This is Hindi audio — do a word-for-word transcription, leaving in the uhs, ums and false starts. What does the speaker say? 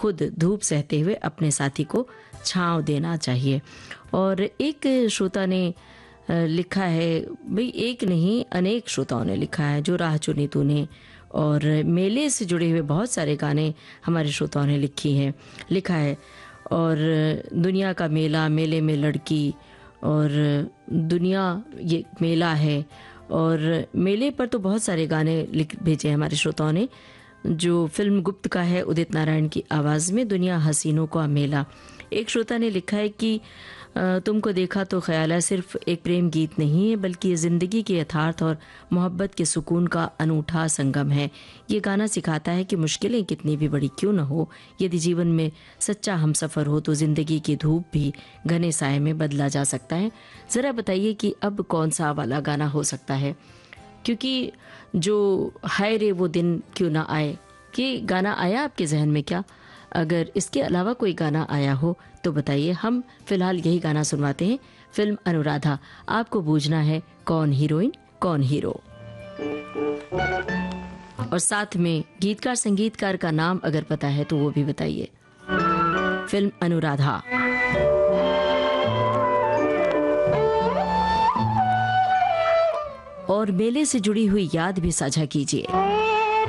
खुद धूप सहते हुए अपने साथी को छांव देना चाहिए। और एक श्रोता ने लिखा है, भाई एक नहीं अनेक श्रोताओं ने लिखा है, जो राह चुनी तूने और मेले से जुड़े हुए बहुत सारे गाने हमारे श्रोताओं ने लिखी हैं लिखा है। और दुनिया का मेला, मेले में लड़की, और दुनिया ये मेला है, और मेले पर तो बहुत सारे गाने लिख भेजे हैं हमारे श्रोताओं ने। जो फिल्म गुप्त का है उदित नारायण की आवाज़ में, दुनिया हसीनों का मेला। एक श्रोता ने लिखा है कि तुमको देखा तो ख्याल है सिर्फ एक प्रेम गीत नहीं है, बल्कि ये ज़िंदगी के यथार्थ और मोहब्बत के सुकून का अनूठा संगम है। ये गाना सिखाता है कि मुश्किलें कितनी भी बड़ी क्यों न हो, यदि जीवन में सच्चा हमसफ़र हो तो ज़िंदगी की धूप भी घने साए में बदला जा सकता है। ज़रा बताइए कि अब कौन सा वाला गाना हो सकता है, क्योंकि जो हाय रे वो दिन क्यों ना आए, कि गाना आया आपके जहन में क्या? अगर इसके अलावा कोई गाना आया हो तो बताइए। हम फिलहाल यही गाना सुनवाते हैं, फिल्म अनुराधा। आपको बूझना है कौन हीरोइन कौन हीरो, और साथ में गीतकार संगीतकार का नाम अगर पता है तो वो भी बताइए। फिल्म अनुराधा। और मेले से जुड़ी हुई याद भी साझा कीजिए।